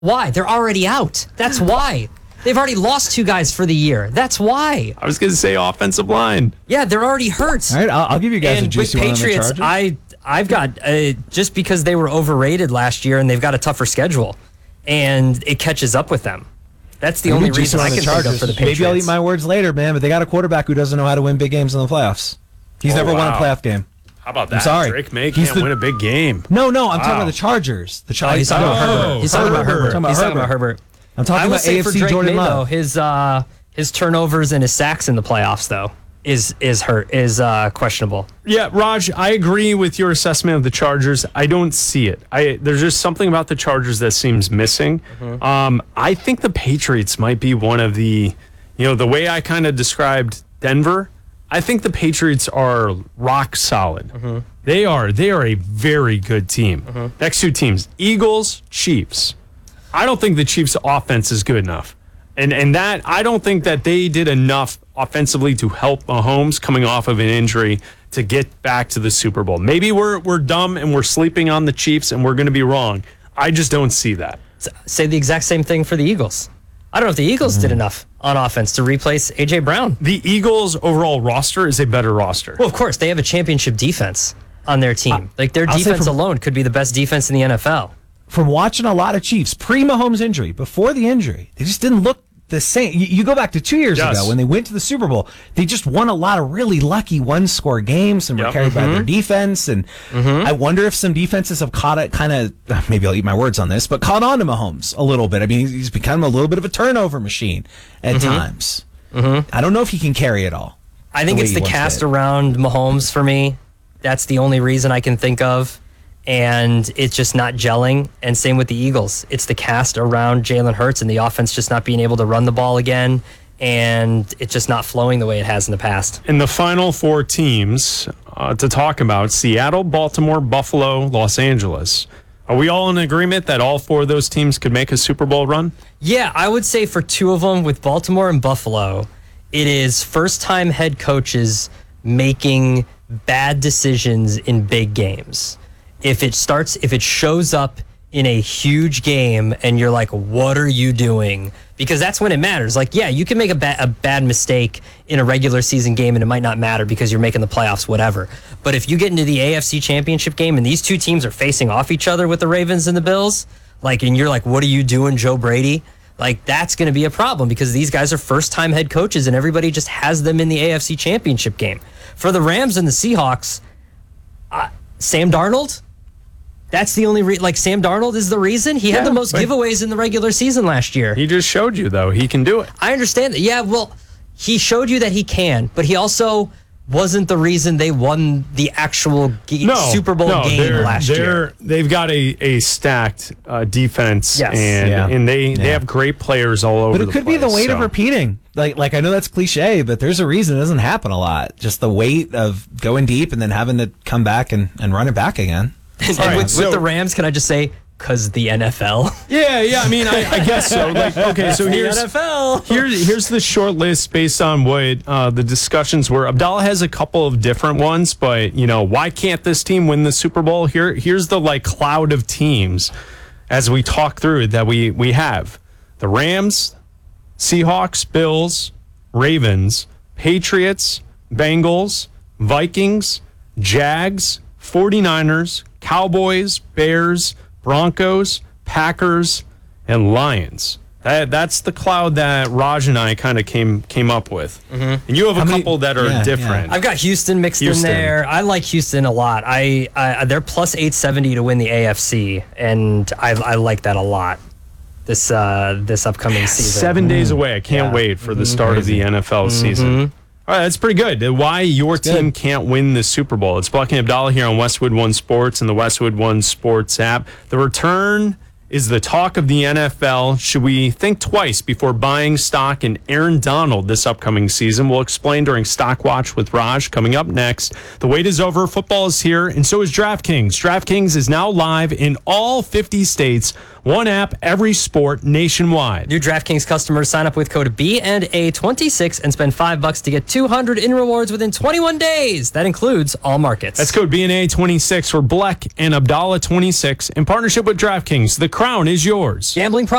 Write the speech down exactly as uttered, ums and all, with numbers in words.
Why? They're already out. That's why. They've already lost two guys for the year. That's why. I was going to say offensive line. Yeah, they're already hurt. All right, I'll, I'll give you guys and a juicy with one Patriots, on the Chargers. I, I've got, uh, just because they were overrated last year and they've got a tougher schedule, and it catches up with them. That's the Maybe only juicy reason one I on can the think of Chargers. for the Patriots. Maybe I'll eat my words later, man, but they got a quarterback who doesn't know how to win big games in the playoffs. He's Oh, never won a wow. playoff game. How about that? I'm sorry. Drake May He's can't the- win a big game. No, no, I'm talking Wow. about the Chargers. The Oh, Chargers. he's talking about Oh, Herbert. He's talking about Herbert. Herbert. Talking about He's talking about Herbert. Herbert. I'm talking I will about say A F for C Drake Jordan May, Love. though, his uh, his turnovers and his sacks in the playoffs, though, is is hurt is uh, questionable. Yeah, Raj, I agree with your assessment of the Chargers. I don't see it. I there's just something about the Chargers that seems missing. Mm-hmm. Um, I think the Patriots might be one of the, you know, the way I kind of described Denver. I think the Patriots are rock solid. Mm-hmm. They are. They are a very good team. Mm-hmm. Next two teams, Eagles, Chiefs. I don't think the Chiefs' offense is good enough. And and that I don't think that they did enough offensively to help Mahomes coming off of an injury to get back to the Super Bowl. Maybe we're we're dumb and we're sleeping on the Chiefs and we're going to be wrong. I just don't see that. S- Say the exact same thing for the Eagles. I don't know if the Eagles Mm-hmm. did enough on offense to replace A J Brown. The Eagles' overall roster is a better roster. Well, of course, they have a championship defense on their team. Like their I'll say defense from- alone could be the best defense in the N F L. From watching a lot of Chiefs pre-Mahomes injury, before the injury, they just didn't look the same. You, you go back to two years Yes. ago when they went to the Super Bowl, they just won a lot of really lucky one-score games and were Yep. carried by their defense. And I wonder if some defenses have caught it, kind of, maybe I'll eat my words on this, but caught on to Mahomes a little bit. I mean, he's become a little bit of a turnover machine at times. I don't know if he can carry it all. I think the way it's he the once cast did. around Mahomes for me. That's the only reason I can think of. And it's just not gelling. And same with the Eagles. It's the cast around Jalen Hurts and the offense just not being able to run the ball again. And it's just not flowing the way it has in the past. And the final four teams uh, to talk about, Seattle, Baltimore, Buffalo, Los Angeles. Are we all in agreement that all four of those teams could make a Super Bowl run? Yeah, I would say for two of them, with Baltimore and Buffalo, it is first-time head coaches making bad decisions in big games. If it starts, if it shows up in a huge game and you're like, what are you doing? Because that's when it matters. Like, yeah, you can make a, ba- a bad mistake in a regular season game and it might not matter because you're making the playoffs, whatever. But if you get into the A F C Championship game and these two teams are facing off each other with the Ravens and the Bills, like, and you're like, what are you doing, Joe Brady? Like, that's going to be a problem because these guys are first-time head coaches and everybody just has them in the A F C Championship game. For the Rams and the Seahawks, uh, Sam Darnold, that's the only re- like Sam Darnold is the reason. He had Yeah, the most but- giveaways in the regular season last year. He just showed you, though. He can do it. I understand that. Yeah, well, he showed you that he can, but he also wasn't the reason they won the actual ge- No, Super Bowl no, game they're, last they're, year. They've got a, a stacked uh, defense, Yes. and Yeah. and they, they Yeah. have great players all over But it the could place. be the weight of so. repeating. Like, like I know that's cliche, but there's a reason it doesn't happen a lot. Just the weight of going deep and then having to come back and, and run it back again. And All right, with, so- with the Rams, can I just say, because the N F L? Yeah, yeah. I mean, I, I guess so. Like, okay, so the here's N F L. Here's here's the short list based on what uh, the discussions were. Abdallah has a couple of different ones, but you know, why can't this team win the Super Bowl? Here, here's the like cloud of teams as we talk through that we we have the Rams, Seahawks, Bills, Ravens, Patriots, Bengals, Vikings, Jags, 49ers, Cowboys, Bears, Broncos, Packers, and Lions. That, that's the cloud that Raj and I kind of came came up with. Mm-hmm. And you have a How many- couple that are yeah, different. I've got Houston mixed Houston. in there. I like Houston a lot. I, I they're plus eight seventy to win the A F C, and I, I like that a lot. This uh, this upcoming season. Seven days away. I can't Yeah. wait for the start of the N F L season. All right, that's pretty good. Why your team good. can't win the Super Bowl. It's Bucky and Abdallah here on Westwood One Sports and the Westwood One Sports app. The return is the talk of the N F L. Should we think twice before buying stock in Aaron Donald this upcoming season? We'll explain during Stock Watch with Raj coming up next. The wait is over. Football is here, and so is DraftKings. DraftKings is now live in all fifty states. One app, every sport, nationwide. New DraftKings customers sign up with code B and A twenty-six and spend five bucks to get two hundred in rewards within twenty-one days. That includes all markets. That's code B N A twenty-six for Bleck and Abdallah twenty-six in partnership with DraftKings, the crown is yours. Gambling